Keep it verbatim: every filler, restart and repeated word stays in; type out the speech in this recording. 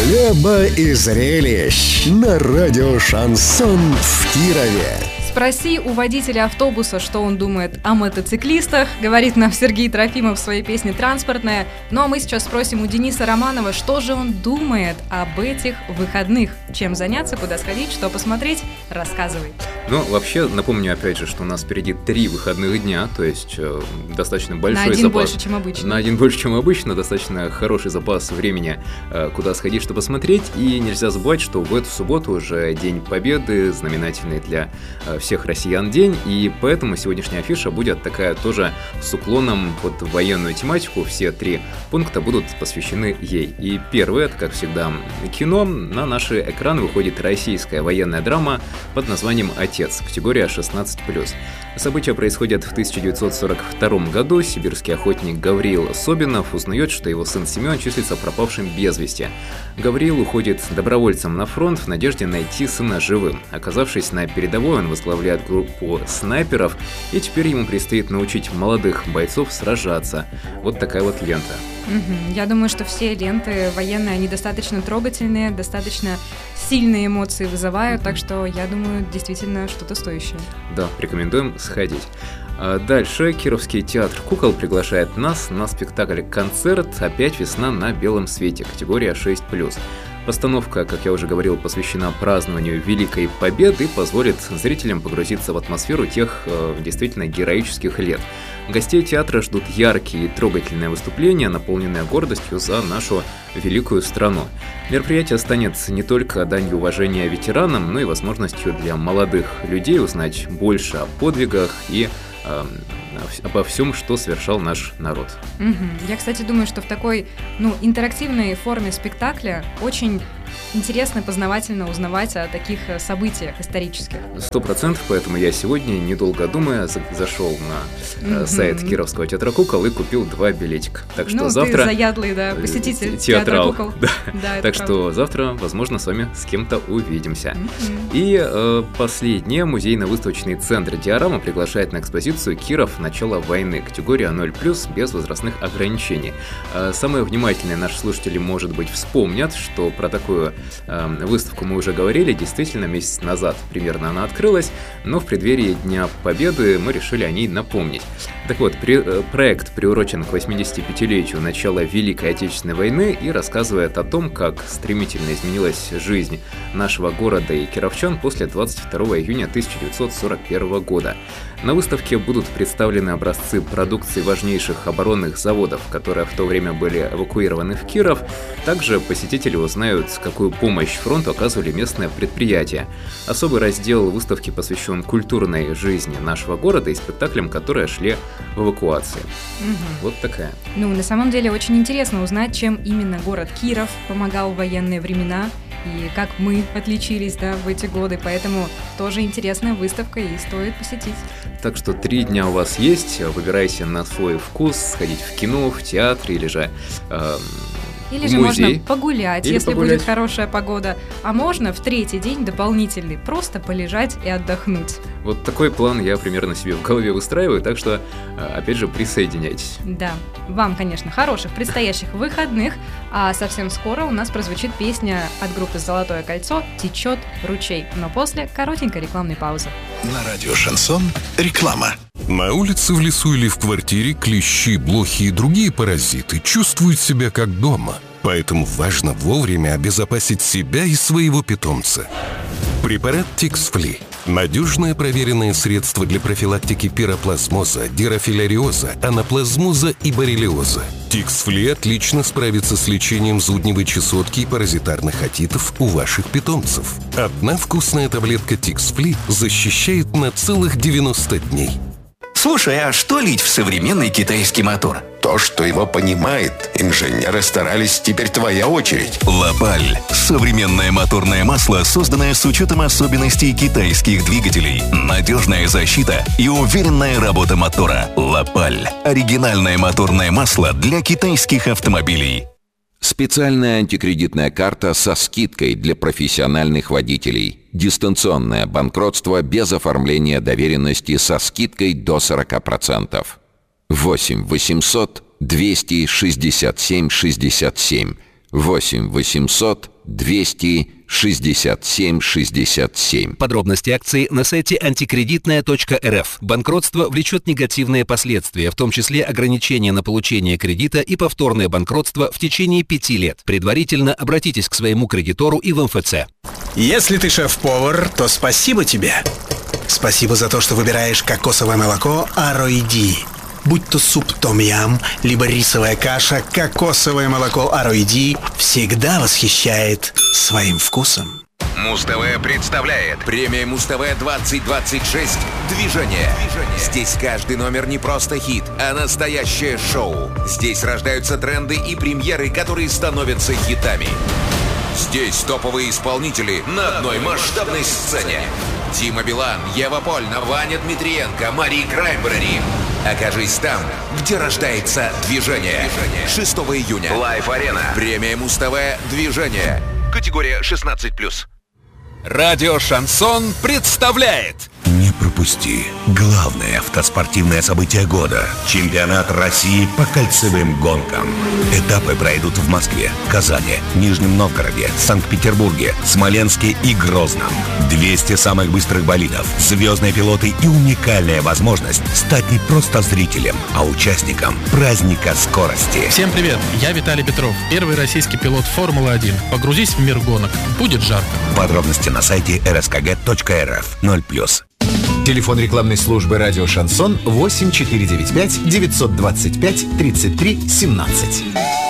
Хлеба и зрелищ на радио «Шансон» в Кирове. Спроси у водителя автобуса, что он думает о мотоциклистах, говорит нам Сергей Трофимов в своей песне «Транспортная». Ну а мы сейчас спросим у Дениса Романова, что же он думает об этих выходных. Чем заняться, куда сходить, что посмотреть, рассказывай. Ну, вообще, напомню опять же, что у нас впереди три выходных дня, то есть э, достаточно большой запас. На один запас, больше, чем обычно. На один больше, чем обычно, достаточно хороший запас времени, э, куда сходить, что посмотреть. И нельзя забывать, что в эту субботу уже День Победы, знаменательный для э, всех россиян день, и поэтому сегодняшняя афиша будет такая тоже с уклоном под военную тематику. Все три пункта будут посвящены ей. И первый, это, как всегда, кино. На наши экраны выходит российская военная драма под названием «Отец», категория шестнадцать плюс. События происходят в тысяча девятьсот сорок втором году. Сибирский охотник Гавриил Собинов узнает, что его сын Семен числится пропавшим без вести. Гавриил уходит добровольцем на фронт в надежде найти сына живым. Оказавшись на передовой, он возглавляет группу снайперов, и теперь ему предстоит научить молодых бойцов сражаться. Вот такая вот лента. Угу. Я думаю, что все ленты военные, они достаточно трогательные, достаточно сильные эмоции вызывают, так что я думаю, действительно что-то стоящее. Да, рекомендуем сходить. А дальше Кировский театр кукол приглашает нас на спектакль-концерт «Опять весна на белом свете», категория шесть плюс. Постановка, как я уже говорил, посвящена празднованию Великой Победы и позволит зрителям погрузиться в атмосферу тех э, действительно героических лет. Гостей театра ждут яркие и трогательные выступления, наполненные гордостью за нашу великую страну. Мероприятие станет не только данью уважения ветеранам, но и возможностью для молодых людей узнать больше о подвигах и э, обо всем, что совершал наш народ. Угу. Я, кстати, думаю, что в такой, ну, интерактивной форме спектакля очень интересно, познавательно узнавать о таких событиях исторических. Сто процентов, поэтому я сегодня, недолго думая, за- зашел на mm-hmm. сайт Кировского театра кукол и купил два билетика. Так что ну, завтра... ты заядлый, да, посетитель театрал. театра кукол. Да. Да, так правда. что завтра, возможно, с вами с кем-то увидимся. Mm-hmm. И э, последнее. Музейно-выставочный центр «Диорама» приглашает на экспозицию «Киров. Начало войны», категория ноль плюс, без возрастных ограничений. Э, самые внимательные наши слушатели, может быть, вспомнят, что про такую выставку мы уже говорили, действительно, месяц назад примерно она открылась, но в преддверии Дня Победы мы решили о ней напомнить. Так вот, при, проект приурочен к восьмидесятипятилетию начала Великой Отечественной войны и рассказывает о том, как стремительно изменилась жизнь нашего города и кировчан после двадцать второго июня тысяча девятьсот сорок первого года. На выставке будут представлены образцы продукции важнейших оборонных заводов, которые в то время были эвакуированы в Киров. Также посетители узнают, какую помощь фронту оказывали местные предприятия. Особый раздел выставки посвящен культурной жизни нашего города и спектаклям, которые шли в эвакуации. Угу. Вот такая. Ну, на самом деле, очень интересно узнать, чем именно город Киров помогал в военные времена и как мы отличились, да, в эти годы. Поэтому тоже интересная выставка и стоит посетить. Так что три дня у вас есть. Выбирайте на свой вкус, сходить в кино, в театр или же... Э- Или же музей. можно погулять, Или если погулять. будет хорошая погода. А можно в третий день дополнительный просто полежать и отдохнуть. Вот такой план я примерно себе в голове выстраиваю, так что, опять же, присоединяйтесь. Да, вам, конечно, хороших предстоящих выходных, а совсем скоро у нас прозвучит песня от группы «Золотое кольцо» «Течет ручей», но после коротенькой рекламной паузы. На радио «Шансон» реклама. На улице, в лесу или в квартире клещи, блохи и другие паразиты чувствуют себя как дома. Поэтому важно вовремя обезопасить себя и своего питомца. Препарат Тикс-Фли. Надежное проверенное средство для профилактики пироплазмоза, дирофиляриоза, анаплазмоза и боррелиоза. Тикс-Фли отлично справится с лечением зудневой чесотки и паразитарных отитов у ваших питомцев. Одна вкусная таблетка Тикс-Фли защищает на целых девяносто дней. Слушай, а что лить в современный китайский мотор? То, что его понимает. Инженеры старались, теперь твоя очередь. Лапаль. Современное моторное масло, созданное с учетом особенностей китайских двигателей. Надежная защита и уверенная работа мотора. Лапаль. Оригинальное моторное масло для китайских автомобилей. Специальная антикредитная карта со скидкой для профессиональных водителей. Дистанционное банкротство без оформления доверенности со скидкой до сорок процентов. восемь восемьсот двести шестьдесят семь шестьдесят семь. восемь восемьсот двести шестьдесят семь шестьдесят семь. Подробности акции на сайте антикредитная точка эр эф. Банкротство влечет негативные последствия, в том числе ограничения на получение кредита и повторное банкротство в течение пяти лет. Предварительно обратитесь к своему кредитору и в эм эф цэ. Если ты шеф-повар, то спасибо тебе. Спасибо за то, что выбираешь кокосовое молоко Ароиди. Будь то суп том-ям, либо рисовая каша, кокосовое молоко Ароиди всегда восхищает своим вкусом. Муз-ТВ представляет премия Муз-ТВ двадцать двадцать шесть «Движение». Здесь каждый номер не просто хит, а настоящее шоу. Здесь рождаются тренды и премьеры, которые становятся хитами. Здесь топовые исполнители на одной масштабной сцене. Дима Билан, Ева Польна, Ваня Дмитриенко, Мари Краймбрери. Окажись там, где рождается движение. шестого июня. Лайв-арена. Премия Муз-ТВ «Движение». Категория шестнадцать плюс. Радио «Шансон» представляет. Не пропусти главное автоспортивное событие года – чемпионат России по кольцевым гонкам. Этапы пройдут в Москве, Казани, Нижнем Новгороде, Санкт-Петербурге, Смоленске и Грозном. двести самых быстрых болидов, звездные пилоты и уникальная возможность стать не просто зрителем, а участником праздника скорости. Всем привет, я Виталий Петров, первый российский пилот Формулы один. Погрузись в мир гонок, будет жарко. Подробности на сайте эр эс ка гэ точка эр эф. ноль плюс. Телефон рекламной службы «Радио Шансон» восемь четыре девять пять девятьсот двадцать пять тридцать три семнадцать.